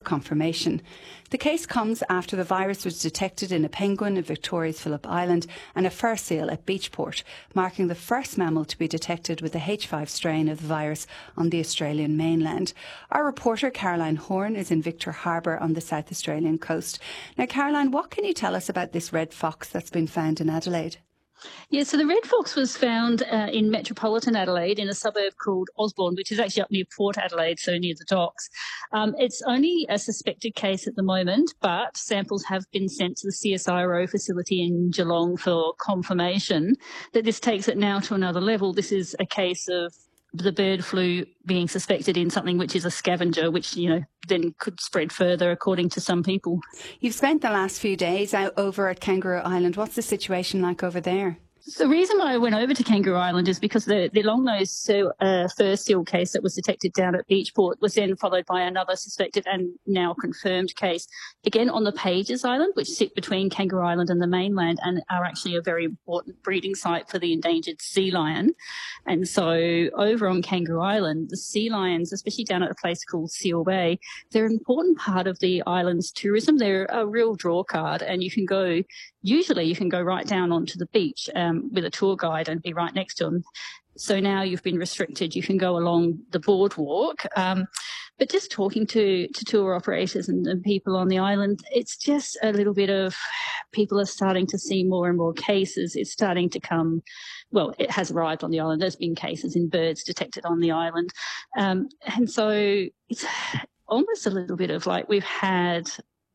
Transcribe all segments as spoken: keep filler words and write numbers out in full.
confirmation. The case comes after the virus was detected in a penguin in Victoria's Phillip Island and a fur seal at Beachport, marking the first mammal to be detected with the H five strain of the virus on the Australian mainland. Our reporter Caroline Horn is in Victor Harbour on the South Australian coast. Now, Caroline, what can you tell us about this red fox that's been found in Adelaide? Yeah, so the red fox was found uh, in metropolitan Adelaide in a suburb called Osborne, which is actually up near Port Adelaide, so near the docks. Um, it's only a suspected case at the moment, but samples have been sent to the C S I R O facility in Geelong for confirmation that this takes it now to another level. This is a case of the bird flu being suspected in something which is a scavenger, which, you know, then could spread further, according to some people. You've spent the last few days out over at Kangaroo Island. What's the situation like over there? The reason why I went over to Kangaroo Island is because the, the long-nosed uh, fur seal case that was detected down at Beachport was then followed by another suspected and now confirmed case, again on the Pages Island, which sit between Kangaroo Island and the mainland and are actually a very important breeding site for the endangered sea lion. And so over on Kangaroo Island, the sea lions, especially down at a place called Seal Bay, they're an important part of the island's tourism. They're a real draw card, and you can go, usually you can go right down onto the beach um, with a tour guide and be right next to them. So now you've been restricted. You can go along the boardwalk. Um, but just talking to, to tour operators and, and people on the island, it's just a little bit of people are starting to see more and more cases. It's starting to come, well, it has arrived on the island. There's been cases in birds detected on the island. Um, and so it's almost a little bit of like we've had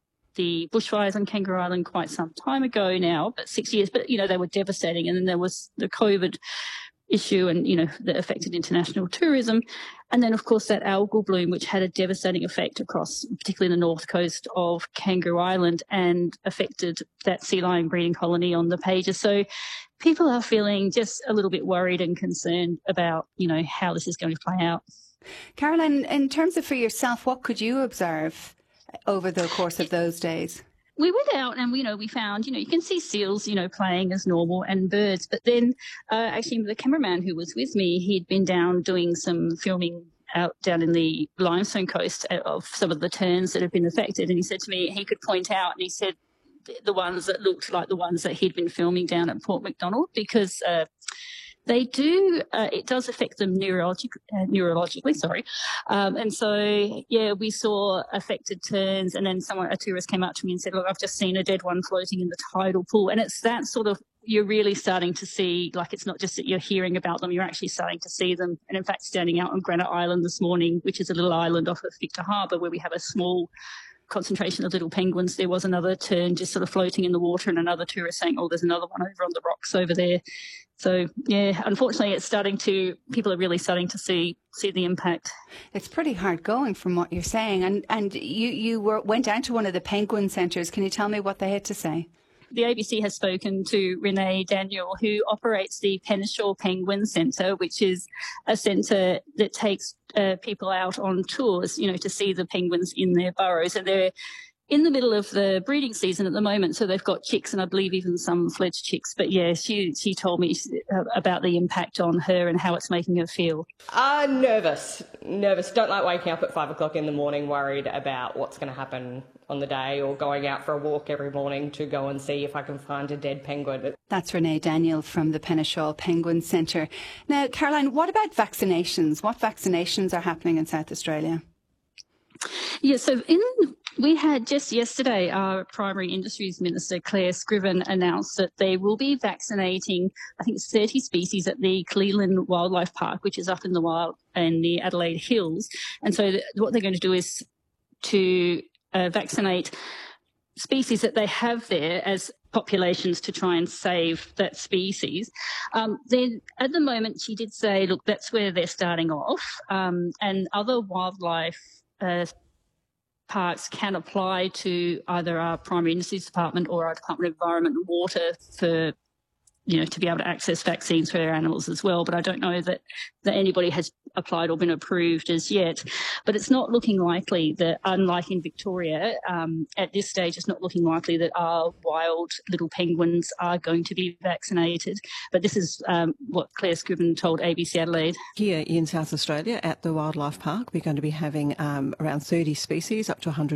the bushfires on Kangaroo Island quite some time ago now, but six years, but, you know, they were devastating. And then there was the COVID issue and, you know, that affected international tourism. And then, of course, that algal bloom, which had a devastating effect across, particularly the north coast of Kangaroo Island and affected that sea lion breeding colony on the Pages. So people are feeling just a little bit worried and concerned about, you know, how this is going to play out. Caroline, in terms of for yourself, what could you observe over the course of those days? We went out and, you know, we found, you know, you can see seals, you know, playing as normal and birds. But then uh, actually the cameraman who was with me, he'd been down doing some filming out down in the limestone coast of some of the terns that have been affected. And he said to me, he could point out, and he said the ones that looked like the ones that he'd been filming down at Port Macdonald, because uh, they do, uh, it does affect them neurologic, uh, neurologically, sorry. Um, and so, yeah, we saw affected terns, and then someone, a tourist came up to me and said, look, I've just seen a dead one floating in the tidal pool. And it's that sort of, you're really starting to see, like, it's not just that you're hearing about them, you're actually starting to see them. And in fact, standing out on Granite Island this morning, which is a little island off of Victor Harbour where we have a small concentration of little penguins, there was another tern just sort of floating in the water, and another tourist saying, oh, there's another one over on the rocks over there. So, yeah, unfortunately, it's starting to, people are really starting to see see the impact. It's pretty hard going from what you're saying. And and you, you were, went down to one of the penguin centres. Can you tell me what they had to say? The A B C has spoken to Renee Daniel, who operates the Penneshaw Penguin Centre, which is a centre that takes uh, people out on tours, you know, to see the penguins in their burrows. And they're in the middle of the breeding season at the moment, so they've got chicks and I believe even some fledged chicks. But yeah, she she told me about the impact on her and how it's making her feel. Uh, nervous. Nervous. Don't like waking up at five o'clock in the morning worried about what's going to happen on the day, or going out for a walk every morning to go and see if I can find a dead penguin. That's Renee Daniel from the Penneshaw Penguin Centre. Now, Caroline, what about vaccinations? What vaccinations are happening in South Australia? Yeah, so in we had just yesterday, our Primary Industries Minister, Claire Scriven, announced that they will be vaccinating, I think it's thirty species at the Cleland Wildlife Park, which is up in the wild in the Adelaide Hills. And so th- what they're going to do is to uh, vaccinate species that they have there as populations to try and save that species. Um, then at the moment, she did say, look, that's where they're starting off, um, and other wildlife uh, parks can apply to either our Primary Industries Department or our Department of Environment and Water for, you know, to be able to access vaccines for their animals as well. But I don't know that, that anybody has applied or been approved as yet. But it's not looking likely that, unlike in Victoria, um, at this stage, it's not looking likely that our wild little penguins are going to be vaccinated. But this is um, what Claire Scriven told A B C Adelaide. Here in South Australia at the Wildlife Park, we're going to be having um, around thirty species, up to one hundred